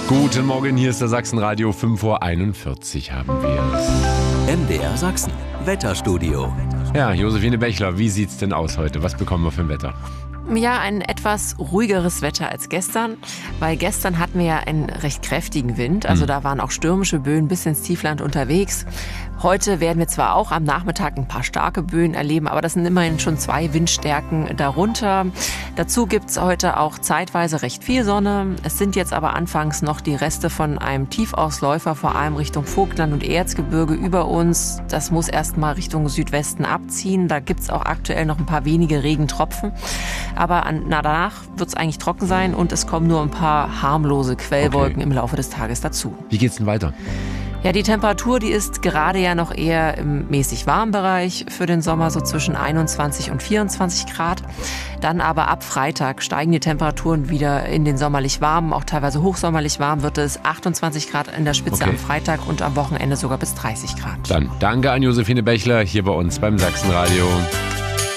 Guten Morgen, hier ist der Sachsenradio, 5:41 Uhr haben wir. MDR Sachsen, Wetterstudio. Ja, Josephine Bechler, wie sieht's denn aus heute? Was bekommen wir für ein Wetter? Ja, ein etwas ruhigeres Wetter als gestern, weil gestern hatten wir ja einen recht kräftigen Wind, also da waren auch stürmische Böen bis ins Tiefland unterwegs. Heute werden wir zwar auch am Nachmittag ein paar starke Böen erleben, aber das sind immerhin schon 2 Windstärken darunter. Dazu gibt's heute auch zeitweise recht viel Sonne. Es sind jetzt aber anfangs noch die Reste von einem Tiefausläufer, vor allem Richtung Vogtland und Erzgebirge über uns. Das muss erst mal Richtung Südwesten abziehen. Da gibt's auch aktuell noch ein paar wenige Regentropfen. Aber danach wird es eigentlich trocken sein und es kommen nur ein paar harmlose Quellwolken im Laufe des Tages dazu. Wie geht's denn weiter? Ja, die Temperatur, die ist gerade ja noch eher im mäßig warmen Bereich für den Sommer, so zwischen 21 und 24 Grad. Dann aber ab Freitag steigen die Temperaturen wieder in den sommerlich warmen, auch teilweise hochsommerlich warm wird es. 28 Grad in der Spitze am Freitag und am Wochenende sogar bis 30 Grad. Dann danke an Josephine Bechler hier bei uns beim Sachsenradio.